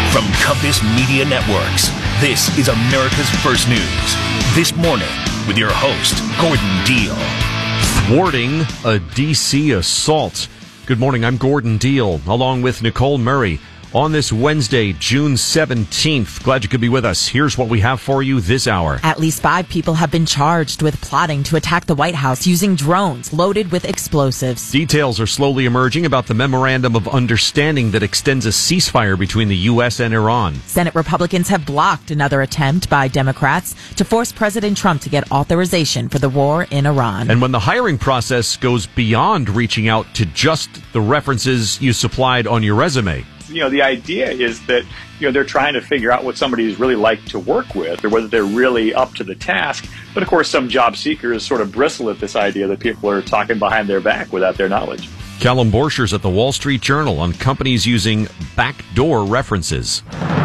From Compass Media Networks, this is America's First News. This morning with your host, Gordon Deal. Thwarting a D.C. assault. Good morning, I'm Gordon Deal, along with Nicole Murray. On this Wednesday, June 17th, glad you could be with us. Here's what we have for you this hour. At least 5 people have been charged with plotting to attack the White House using drones loaded with explosives. Details are slowly emerging about the memorandum of understanding that extends a ceasefire between the U.S. and Iran. Senate Republicans have blocked another attempt by Democrats to force President Trump to get authorization for the war in Iran. And when the hiring process goes beyond reaching out to just the references you supplied on your resume. The idea is that, they're trying to figure out what somebody's really like to work with or whether they're really up to the task. But, of course, some job seekers sort of bristle at this idea that people are talking behind their back without their knowledge. Callum Borchers at the Wall Street Journal on companies using backdoor references.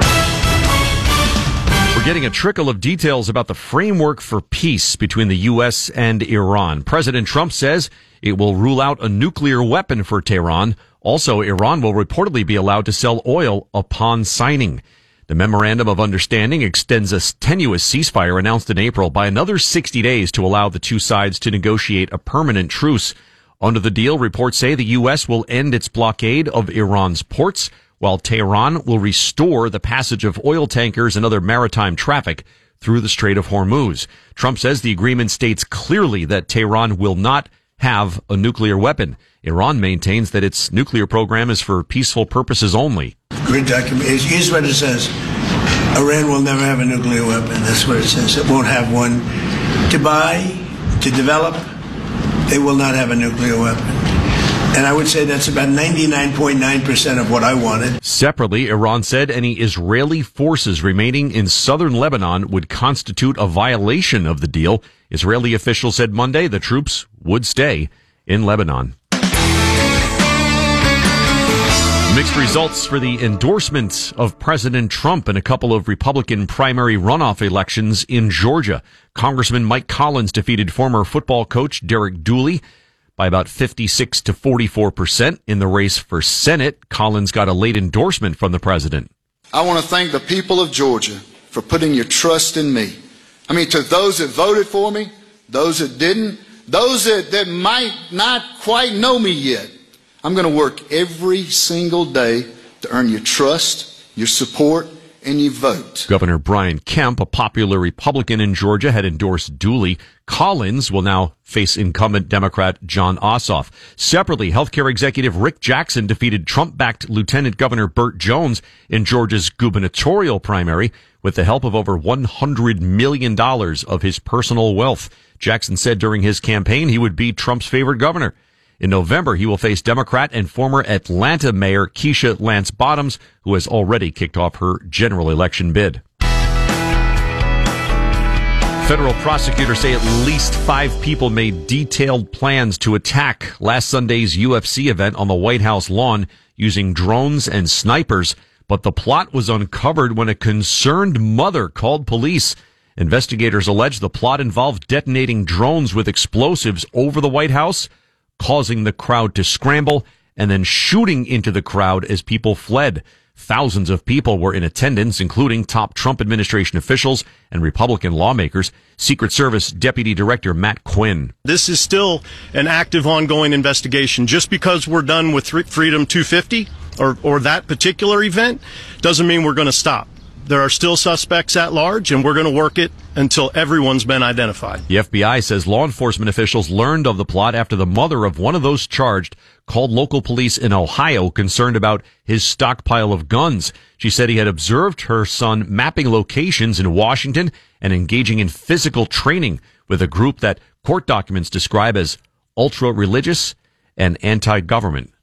We're getting a trickle of details about the framework for peace between the U.S. and Iran. President Trump says it will rule out a nuclear weapon for Tehran. Also, Iran will reportedly be allowed to sell oil upon signing. The Memorandum of Understanding extends a tenuous ceasefire announced in April by another 60 days to allow the two sides to negotiate a permanent truce. Under the deal, reports say the U.S. will end its blockade of Iran's ports, while Tehran will restore the passage of oil tankers and other maritime traffic through the Strait of Hormuz. Trump says the agreement states clearly that Tehran will not have a nuclear weapon. Iran maintains that its nuclear program is for peaceful purposes only. Great document. Here's what it says. Iran will never have a nuclear weapon. That's what it says. It won't have one to buy, to develop. They will not have a nuclear weapon. And I would say that's about 99.9% of what I wanted. Separately, Iran said any Israeli forces remaining in southern Lebanon would constitute a violation of the deal. Israeli officials said Monday the troops would stay in Lebanon. Mixed results for the endorsement of President Trump in a couple of Republican primary runoff elections in Georgia. Congressman Mike Collins defeated former football coach Derek Dooley by about 56 to 44%. In the race for Senate, Collins got a late endorsement from the president. I want to thank the people of Georgia for putting your trust in me. To those that voted for me, those that didn't, those that might not quite know me yet, I'm going to work every single day to earn your trust, your support, and your vote. Governor Brian Kemp, a popular Republican in Georgia, had endorsed Dooley. Collins will now face incumbent Democrat Jon Ossoff. Separately, healthcare executive Rick Jackson defeated Trump-backed Lieutenant Governor Burt Jones in Georgia's gubernatorial primary with the help of over $100 million of his personal wealth. Jackson said during his campaign he would be Trump's favorite governor. In November, he will face Democrat and former Atlanta Mayor Keisha Lance Bottoms, who has already kicked off her general election bid. Federal prosecutors say at least 5 people made detailed plans to attack last Sunday's UFC event on the White House lawn using drones and snipers, but the plot was uncovered when a concerned mother called police. Investigators allege the plot involved detonating drones with explosives over the White House, causing the crowd to scramble, and then shooting into the crowd as people fled. Thousands of people were in attendance, including top Trump administration officials and Republican lawmakers. Secret Service Deputy Director Matt Quinn. This is still an active, ongoing investigation. Just because we're done with Freedom 250 or that particular event doesn't mean we're going to stop. There are still suspects at large, and we're going to work it until everyone's been identified. The FBI says law enforcement officials learned of the plot after the mother of one of those charged called local police in Ohio concerned about his stockpile of guns. She said he had observed her son mapping locations in Washington and engaging in physical training with a group that court documents describe as ultra-religious and anti-government.